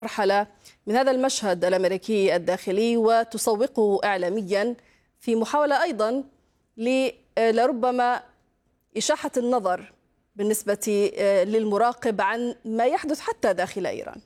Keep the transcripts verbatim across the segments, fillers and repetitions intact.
مرحلة من هذا المشهد الأمريكي الداخلي وتسوقه إعلاميا في محاولة أيضا لربما إشاحة النظر بالنسبة للمراقب عن ما يحدث حتى داخل إيران.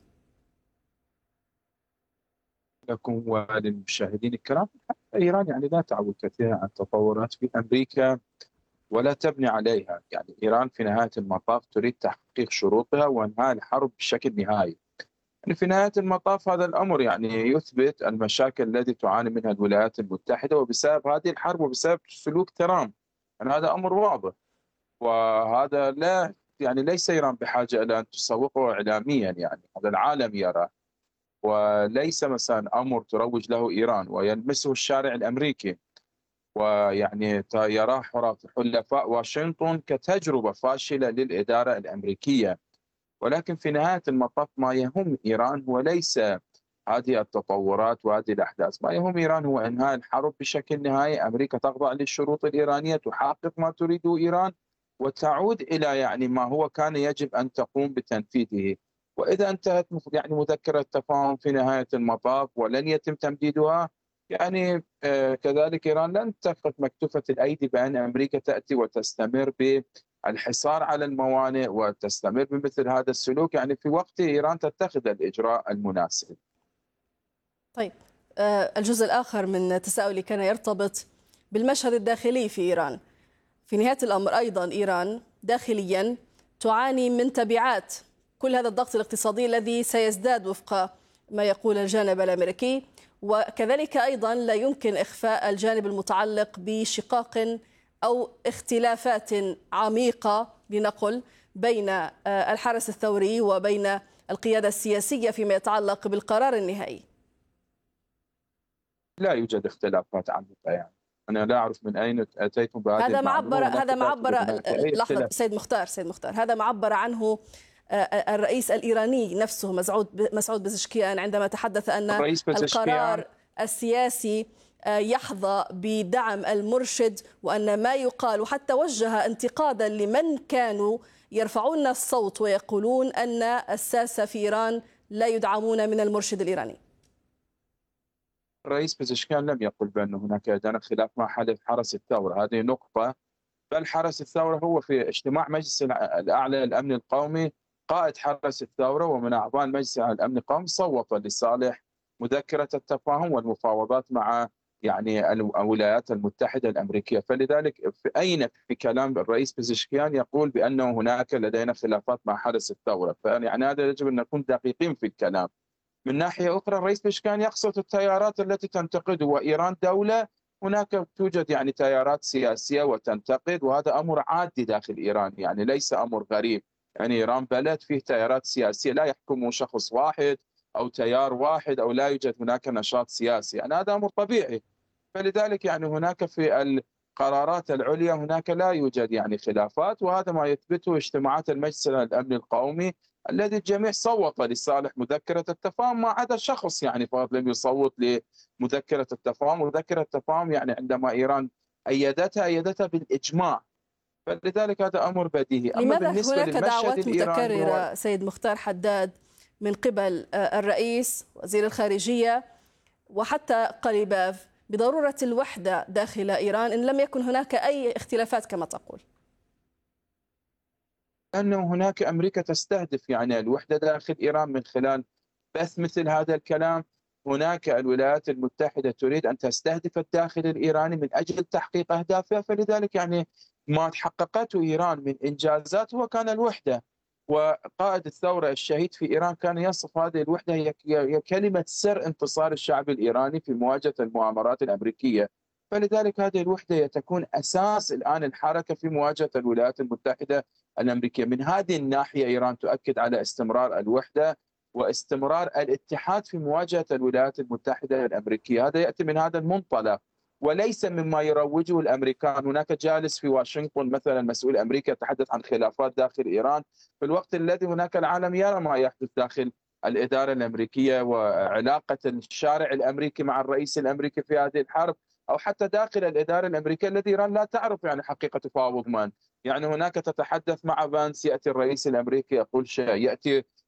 لكم وللمشاهدين الكرام، إيران يعني لا تعول كثيرا عن التطورات في أمريكا ولا تبني عليها. يعني إيران في نهاية المطاف تريد تحقيق شروطها وإنهاء الحرب بشكل نهائي. يعني في نهاية المطاف هذا الأمر يعني يثبت المشاكل التي تعاني منها الولايات المتحدة وبسبب هذه الحرب وبسبب سلوك ترامب. يعني هذا أمر واضح، وهذا لا يعني ليس إيران بحاجة إلى أن تسوقه إعلاميا، يعني هذا العالم يرى، وليس مثلا أمر تروج له إيران ويلمسه الشارع الأمريكي، ويعني يراه حلفاء واشنطن كتجربة فاشلة للإدارة الأمريكية. ولكن في نهاية المطاف ما يهم إيران هو ليس هذه التطورات وهذه الأحداث، ما يهم إيران هو إنهاء الحرب بشكل نهائي. أمريكا تخضع للشروط الإيرانية، تحقق ما تريده إيران وتعود إلى يعني ما هو كان يجب أن تقوم بتنفيذه. وإذا انتهت يعني مذكرة تفاهم في نهاية المطاف ولن يتم تمديدها، يعني آه كذلك إيران لن تفقد مكتوفة الأيدي بأن أمريكا تأتي وتستمر بالحصار على الموانئ وتستمر بمثل هذا السلوك، يعني في وقت إيران تتخذ الإجراء المناسب. طيب، آه الجزء الآخر من تساؤلي كان يرتبط بالمشهد الداخلي في إيران. في نهاية الأمر أيضا إيران داخليا تعاني من تبعات كل هذا الضغط الاقتصادي الذي سيزداد وفق ما يقول الجانب الأمريكي، وكذلك أيضا لا يمكن إخفاء الجانب المتعلق بشقاق أو اختلافات عميقة لنقل بين الحرس الثوري وبين القيادة السياسية فيما يتعلق بالقرار النهائي. لا يوجد اختلافات عميقة، يعني أنا لا أعرف من أين أتيتم بهذه هذا المعلومة. معبر هذا معبر لحظة سيد مختار سيد مختار هذا معبر عنه الرئيس الإيراني نفسه مسعود مسعود بزشكيان عندما تحدث أن القرار السياسي يحظى بدعم المرشد، وأن ما يقال وحتى وجه انتقادا لمن كانوا يرفعون الصوت ويقولون أن الساسة في إيران لا يدعمون من المرشد الإيراني. الرئيس بزشكيان لم يقل بأن هناك أدنى خلاف مع حلف حرس الثورة، هذه نقطة. بل حرس الثورة هو في اجتماع مجلس الأعلى للأمن القومي، قائد حرس الثورة ومن أعضاء المجلس الأعلى للأمن القومي صوت لصالح مذكرة التفاهم والمفاوضات مع يعني الولايات المتحدة الأمريكية. فلذلك في أين في كلام الرئيس بزشكيان يقول بأنه هناك لدينا خلافات مع حرس الثورة؟ فيعني هذا يجب أن نكون دقيقين في الكلام. من ناحية أخرى الرئيس بزشكيان يقصد التيارات التي تنتقده، وإيران دولة هناك توجد يعني تيارات سياسية وتنتقد، وهذا أمر عادي داخل إيران، يعني ليس أمر غريب. يعني إيران بلد فيه تيارات سياسية، لا يحكمه شخص واحد أو تيار واحد أو لا يوجد هناك نشاط سياسي، يعني هذا أمر طبيعي. فلذلك يعني هناك في القرارات العليا هناك لا يوجد يعني خلافات، وهذا ما يثبته اجتماعات المجلس الأمن القومي الذي الجميع صوت لصالح مذكرة التفاهم ما عدا شخص يعني فقط لم يصوت لمذكرة التفاهم. مذكرة التفاهم يعني عندما إيران أيدتها أيدتها بالإجماع، فلذلك هذا أمر بديهي. أما لماذا بالنسبة هناك للمشهد دعوات الإيراني متكررة سيد مختار حداد من قبل الرئيس وزير الخارجية وحتى قليباف بضرورة الوحدة داخل إيران إن لم يكن هناك أي اختلافات كما تقول؟ أنه هناك أمريكا تستهدف يعني الوحدة داخل إيران من خلال بث مثل هذا الكلام. هناك الولايات المتحدة تريد أن تستهدف الداخل الإيراني من أجل تحقيق أهدافها، فلذلك يعني ما حققته إيران من إنجازات هو كان الوحدة. وقائد الثورة الشهيد في إيران كان يصف هذه الوحدة هي كلمة سر انتصار الشعب الإيراني في مواجهة المؤامرات الأمريكية. فلذلك هذه الوحدة تكون أساس الآن الحركة في مواجهة الولايات المتحدة الأمريكية. من هذه الناحية إيران تؤكد على استمرار الوحدة واستمرار الاتحاد في مواجهة الولايات المتحدة الأمريكية. هذا يأتي من هذا المنطلق وليس مما يروجه الأمريكان. هناك جالس في واشنطن مثلا مسؤول أمريكا يتحدث عن خلافات داخل إيران في الوقت الذي هناك العالم يرى ما يحدث داخل الإدارة الأمريكية وعلاقة الشارع الأمريكي مع الرئيس الأمريكي في هذه الحرب، أو حتى داخل الإدارة الأمريكية الذي إيران لا تعرف يعني حقيقة تفاوض من. يعني هناك تتحدث مع فانس، يأتي الرئيس الأمريكي يقول شيء، يأتي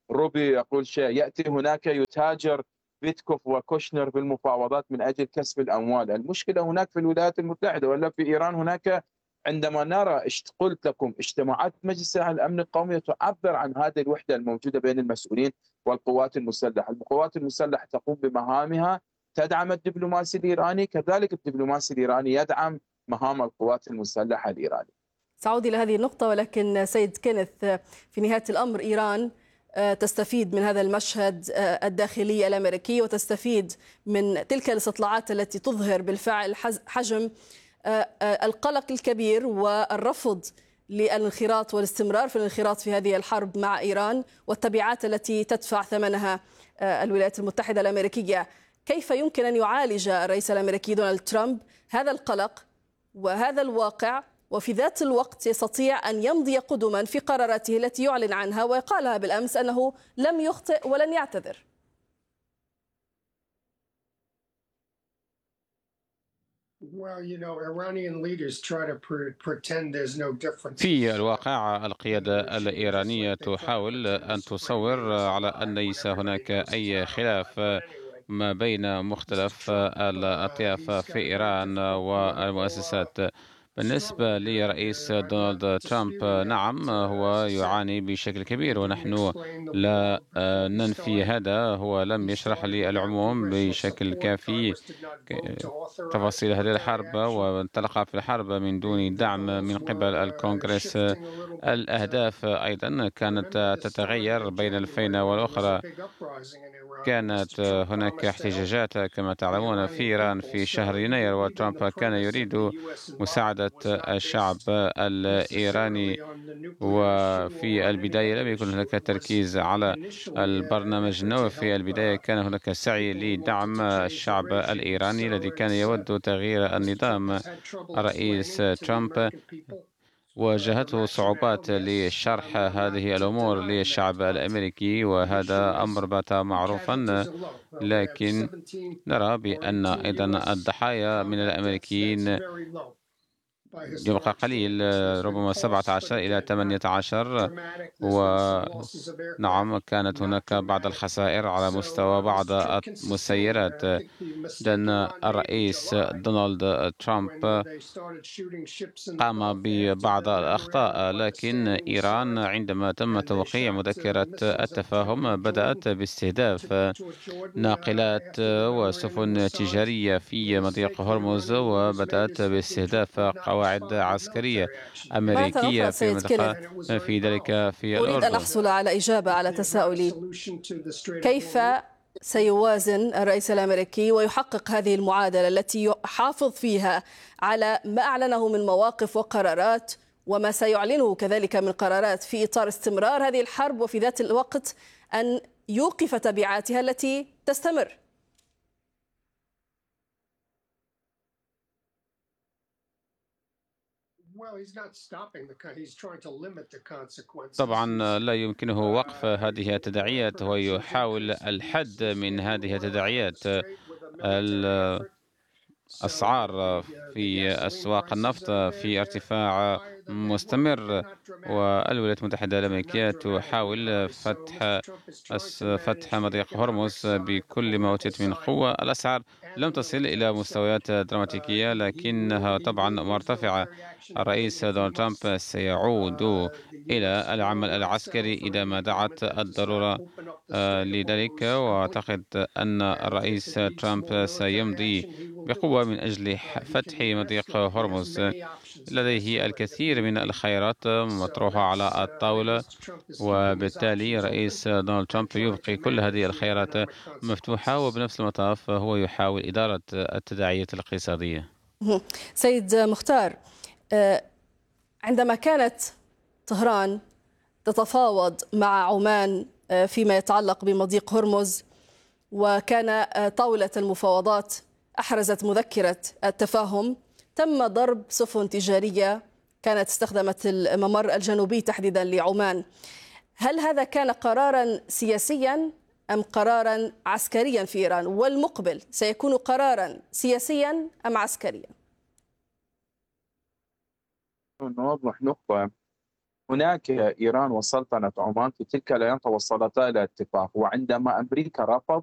روبي يقول شيء، يأتي هناك يتاجر بيتكوف وكوشنر بالمفاوضات من أجل كسب الأموال. المشكلة هناك في الولايات المتحدة ولا في إيران. هناك عندما نرى، قلت لكم، اجتماعات مجلس الأمن القومي تعبر عن هذه الوحدة الموجودة بين المسؤولين والقوات المسلحة. القوات المسلحة تقوم بمهامها، تدعم الدبلوماسي الإيراني، كذلك الدبلوماسي الإيراني يدعم مهام القوات المسلحة الإيرانية. سأعود إلى هذه النقطة، ولكن سيد كينيث، في نهاية الأمر إيران تستفيد من هذا المشهد الداخلي الأمريكي وتستفيد من تلك الاستطلاعات التي تظهر بالفعل حجم القلق الكبير والرفض للانخراط والاستمرار في الانخراط في هذه الحرب مع إيران والتبعات التي تدفع ثمنها الولايات المتحدة الأمريكية. كيف يمكن أن يعالج الرئيس الأمريكي دونالد ترامب هذا القلق وهذا الواقع، وفي ذات الوقت يستطيع أن يمضي قدما في قراراته التي يعلن عنها وقالها بالأمس أنه لم يخطئ ولن يعتذر؟ في الواقع القيادة الإيرانية تحاول أن تصور على أن ليس هناك أي خلاف ما بين مختلف الأطياف في إيران والمؤسسات. بالنسبة لرئيس دونالد ترامب، نعم، هو يعاني بشكل كبير ونحن لا ننفي هذا. هو لم يشرح للعموم بشكل كافي تفاصيل هذه الحرب، وانطلق في الحرب من دون دعم من قبل الكونغرس. الأهداف أيضا كانت تتغير بين الفينة والأخرى. كانت هناك احتجاجات كما تعلمون في إيران في شهر يناير، وترامب كان يريد مساعدة الشعب الإيراني، وفي البداية لم يكن هناك تركيز على البرنامج النووي. في البداية كان هناك سعي لدعم الشعب الإيراني الذي كان يود تغيير النظام. الرئيس ترامب واجهته صعوبات لشرح هذه الأمور للشعب الأمريكي، وهذا أمر بات معروفا، لكن نرى بأن أيضا الضحايا من الأمريكيين يبقى قليل، ربما سبعة عشر إلى ثمانية عشر. ونعم، كانت هناك بعض الخسائر على مستوى بعض المسيرات، لأن الرئيس دونالد ترامب قام ببعض الأخطاء. لكن إيران عندما تم توقيع مذكرة التفاهم بدأت باستهداف ناقلات وسفن تجارية في مضيق هرمز، وبدأت باستهداف قواعد عسكرية أمريكية في المنطقة، في ذلك في الأردن. أريد أن أحصل على إجابة على تساؤلي: كيف سيوازن الرئيس الأمريكي ويحقق هذه المعادلة التي يحافظ فيها على ما أعلنه من مواقف وقرارات وما سيعلنه كذلك من قرارات في إطار استمرار هذه الحرب، وفي ذات الوقت أن يوقف تبعاتها التي تستمر؟ طبعا لا يمكنه وقف هذه التداعيات، هو يحاول الحد من هذه التداعيات. الأسعار في أسواق النفط في ارتفاع مستمر، والولايات المتحدة الأمريكية تحاول فتح فتح مضيق هرمز بكل ما أوتيت من قوة. الأسعار لم تصل إلى مستويات دراماتيكية، لكنها طبعا مرتفعة. الرئيس دونالد ترامب سيعود إلى العمل العسكري إذا ما دعت الضرورة لذلك، وأعتقد أن الرئيس ترامب سيمضي بقوة من أجل فتح مضيق هرمز. لديه الكثير من الخيارات مطروحة على الطاولة، وبالتالي رئيس دونالد ترامب يبقي كل هذه الخيارات مفتوحة، وبنفس المطاف هو يحاول إدارة التداعيات الاقتصادية. سيد مختار، عندما كانت طهران تتفاوض مع عمان فيما يتعلق بمضيق هرمز، وكان طاولة المفاوضات أحرزت مذكرة التفاهم، تم ضرب سفن تجارية كانت استخدمت الممر الجنوبي تحديدا لعمان. هل هذا كان قرارا سياسيا أم قرارا عسكريا في إيران؟ والمقبل سيكون قرارا سياسيا أم عسكريا؟ نوضح نقطة. هناك إيران وسلطنة عمان في تلك الأيام توصلتا إلى اتفاق، وعندما أمريكا رفضت